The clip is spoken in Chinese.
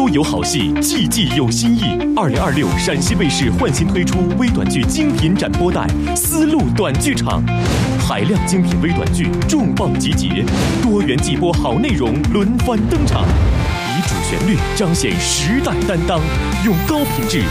有好戏，季季有新意。2026陕西卫视焕新推出微短剧精品展播带《丝路短剧场》，海量精品微短剧重磅集结，多元季播好内容轮番登场，以主旋律彰显时代担当，用高品质